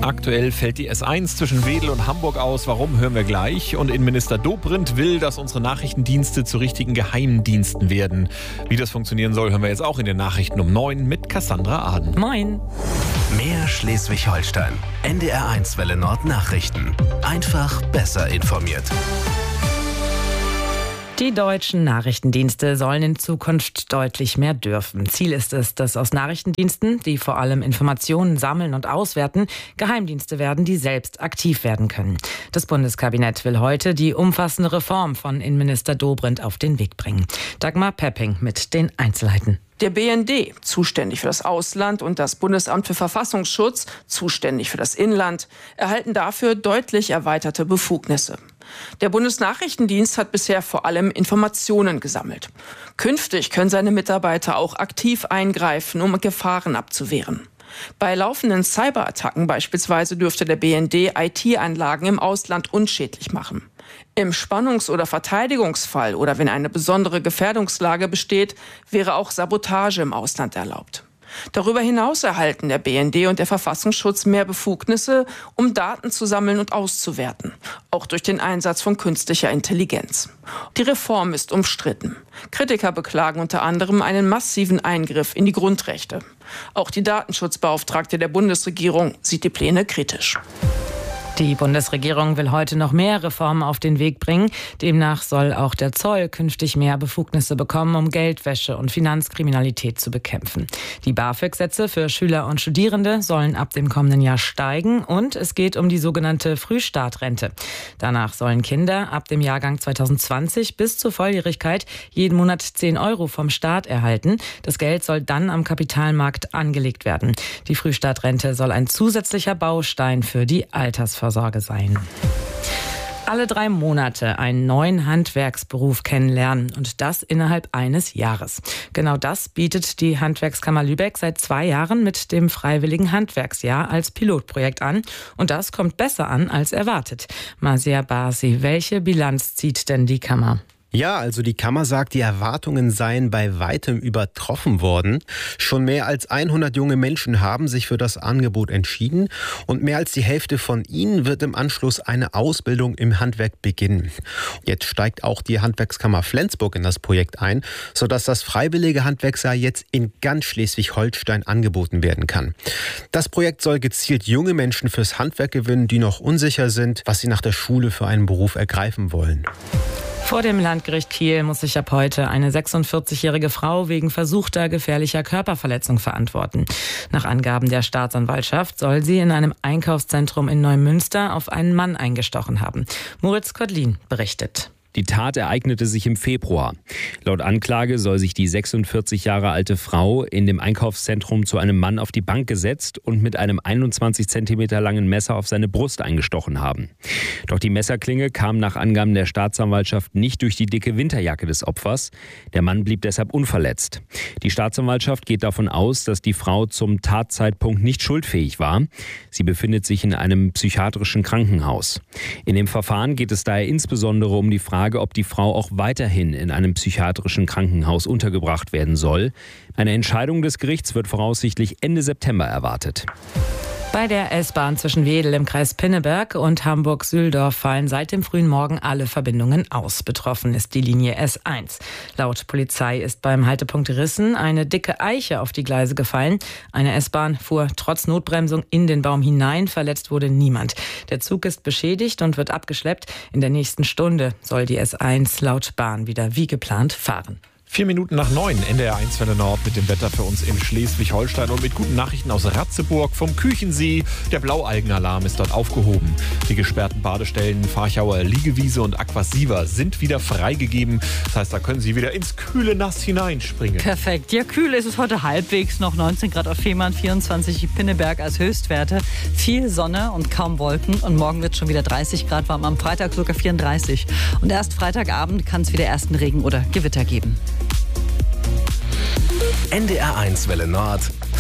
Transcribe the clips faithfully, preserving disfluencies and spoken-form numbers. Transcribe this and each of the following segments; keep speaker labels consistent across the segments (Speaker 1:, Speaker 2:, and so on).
Speaker 1: Aktuell fällt die S eins zwischen Wedel und Hamburg aus. Warum, hören wir gleich. Und Innenminister Dobrindt will, dass unsere Nachrichtendienste zu richtigen Geheimdiensten werden. Wie das funktionieren soll, hören wir jetzt auch in den Nachrichten um neun mit Cassandra Aden.
Speaker 2: Moin.
Speaker 3: Mehr Schleswig-Holstein. N D R eins Welle Nord Nachrichten. Einfach besser informiert.
Speaker 2: Die deutschen Nachrichtendienste sollen in Zukunft deutlich mehr dürfen. Ziel ist es, dass aus Nachrichtendiensten, die vor allem Informationen sammeln und auswerten, Geheimdienste werden, die selbst aktiv werden können. Das Bundeskabinett will heute die umfassende Reform von Innenminister Dobrindt auf den Weg bringen. Dagmar Pepping mit den Einzelheiten.
Speaker 4: Der B N D, zuständig für das Ausland, und das Bundesamt für Verfassungsschutz, zuständig für das Inland, erhalten dafür deutlich erweiterte Befugnisse. Der Bundesnachrichtendienst hat bisher vor allem Informationen gesammelt. Künftig können seine Mitarbeiter auch aktiv eingreifen, um Gefahren abzuwehren. Bei laufenden Cyberattacken beispielsweise dürfte der B N D I T-Anlagen im Ausland unschädlich machen. Im Spannungs- oder Verteidigungsfall oder wenn eine besondere Gefährdungslage besteht, wäre auch Sabotage im Ausland erlaubt. Darüber hinaus erhalten der B N D und der Verfassungsschutz mehr Befugnisse, um Daten zu sammeln und auszuwerten, auch durch den Einsatz von künstlicher Intelligenz. Die Reform ist umstritten. Kritiker beklagen unter anderem einen massiven Eingriff in die Grundrechte. Auch die Datenschutzbeauftragte der Bundesregierung sieht die Pläne kritisch.
Speaker 2: Die Bundesregierung will heute noch mehr Reformen auf den Weg bringen. Demnach soll auch der Zoll künftig mehr Befugnisse bekommen, um Geldwäsche und Finanzkriminalität zu bekämpfen. Die BAföG-Sätze für Schüler und Studierende sollen ab dem kommenden Jahr steigen und es geht um die sogenannte Frühstartrente. Danach sollen Kinder ab dem Jahrgang zwanzig zwanzig bis zur Volljährigkeit jeden Monat zehn Euro vom Staat erhalten. Das Geld soll dann am Kapitalmarkt angelegt werden. Die Frühstartrente soll ein zusätzlicher Baustein für die Altersvorsorge sein. Alle drei Monate einen neuen Handwerksberuf kennenlernen und das innerhalb eines Jahres. Genau das bietet die Handwerkskammer Lübeck seit zwei Jahren mit dem Freiwilligen Handwerksjahr als Pilotprojekt an. Und das kommt besser an als erwartet. Marcia Basi, welche Bilanz zieht denn die Kammer?
Speaker 5: Ja, also die Kammer sagt, die Erwartungen seien bei weitem übertroffen worden. Schon mehr als hundert junge Menschen haben sich für das Angebot entschieden und mehr als die Hälfte von ihnen wird im Anschluss eine Ausbildung im Handwerk beginnen. Jetzt steigt auch die Handwerkskammer Flensburg in das Projekt ein, sodass das freiwillige Handwerksjahr jetzt in ganz Schleswig-Holstein angeboten werden kann. Das Projekt soll gezielt junge Menschen fürs Handwerk gewinnen, die noch unsicher sind, was sie nach der Schule für einen Beruf ergreifen wollen.
Speaker 2: Vor dem Landgericht Kiel muss sich ab heute eine sechsundvierzigjährige Frau wegen versuchter gefährlicher Körperverletzung verantworten. Nach Angaben der Staatsanwaltschaft soll sie in einem Einkaufszentrum in Neumünster auf einen Mann eingestochen haben. Moritz Kotlin berichtet.
Speaker 6: Die Tat ereignete sich im Februar. Laut Anklage soll sich die sechsundvierzig Jahre alte Frau in dem Einkaufszentrum zu einem Mann auf die Bank gesetzt und mit einem einundzwanzig Zentimeter langen Messer auf seine Brust eingestochen haben. Doch die Messerklinge kam nach Angaben der Staatsanwaltschaft nicht durch die dicke Winterjacke des Opfers. Der Mann blieb deshalb unverletzt. Die Staatsanwaltschaft geht davon aus, dass die Frau zum Tatzeitpunkt nicht schuldfähig war. Sie befindet sich in einem psychiatrischen Krankenhaus. In dem Verfahren geht es daher insbesondere um die Frage, ob die Frau auch weiterhin in einem psychiatrischen Krankenhaus untergebracht werden soll. Eine Entscheidung des Gerichts wird voraussichtlich Ende September erwartet.
Speaker 2: Bei der S-Bahn zwischen Wedel im Kreis Pinneberg und Hamburg-Sühldorf fallen seit dem frühen Morgen alle Verbindungen aus. Betroffen ist die Linie S eins. Laut Polizei ist beim Haltepunkt Rissen eine dicke Eiche auf die Gleise gefallen. Eine S-Bahn fuhr trotz Notbremsung in den Baum hinein. Verletzt wurde niemand. Der Zug ist beschädigt und wird abgeschleppt. In der nächsten Stunde soll die S eins laut Bahn wieder wie geplant fahren.
Speaker 1: Vier Minuten nach neun, N D R eins Welle Nord mit dem Wetter für uns in Schleswig-Holstein und mit guten Nachrichten aus Ratzeburg vom Küchensee. Der Blaualgenalarm ist dort aufgehoben. Die gesperrten Badestellen Farchauer Liegewiese und Aquasiva sind wieder freigegeben. Das heißt, da können Sie wieder ins kühle Nass hineinspringen.
Speaker 7: Perfekt. Ja, kühl ist es heute halbwegs. Noch neunzehn Grad auf Fehmarn, vierundzwanzig Pinneberg als Höchstwerte. Viel Sonne und kaum Wolken. Und morgen wird es schon wieder dreißig Grad warm. Am Freitag sogar vierunddreißig. Und erst Freitagabend kann es wieder ersten Regen oder Gewitter geben.
Speaker 3: N D R eins Welle Nord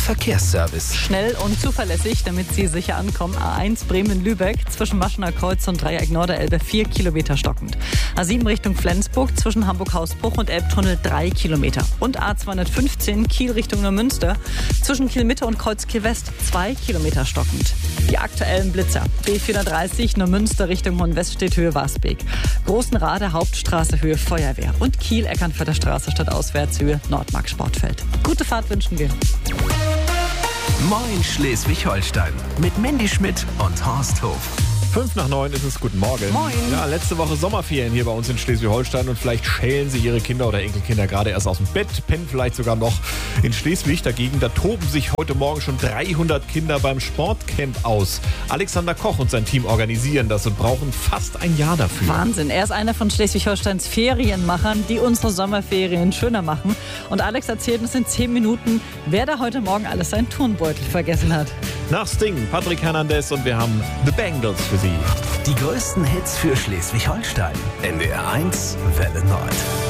Speaker 3: Verkehrsservice.
Speaker 7: Schnell und zuverlässig, damit Sie sicher ankommen. A eins Bremen-Lübeck zwischen Maschener Kreuz und Dreieck Norderelbe vier Kilometer stockend. A sieben Richtung Flensburg zwischen Hamburg-Hausbruch und Elbtunnel drei Kilometer. Und A zweihundertfünfzehn Kiel Richtung Neumünster zwischen Kiel-Mitte und Kreuz-Kiel-West zwei Kilometer stockend. Die aktuellen Blitzer. B vierhundertdreißig Neumünster Richtung Hohenwestedt Höhe Wasbeek. Großenrade Hauptstraße Höhe Feuerwehr. Und Kiel-Eckernförder Straße stadtauswärts Höhe Nordmark Sportfeld. Gute Fahrt wünschen wir.
Speaker 3: Moin Schleswig-Holstein mit Mandy Schmidt und Horst Hof.
Speaker 1: Fünf nach neun ist es. Guten Morgen.
Speaker 7: Moin.
Speaker 1: Ja, letzte Woche Sommerferien hier bei uns in Schleswig-Holstein und vielleicht schälen sie ihre Kinder oder Enkelkinder gerade erst aus dem Bett, pennen vielleicht sogar noch in Schleswig. Dagegen, da toben sich heute Morgen schon dreihundert Kinder beim Sportcamp aus. Alexander Koch und sein Team organisieren das und brauchen fast ein Jahr dafür.
Speaker 7: Wahnsinn. Er ist einer von Schleswig-Holsteins Ferienmachern, die unsere Sommerferien schöner machen. Und Alex erzählt uns in zehn Minuten, wer da heute Morgen alles seinen Turnbeutel vergessen hat.
Speaker 1: Nach Sting, Patrick Hernandez und wir haben The Bangles für Sie.
Speaker 3: Die größten Hits für Schleswig-Holstein. N D R eins Welle Nord.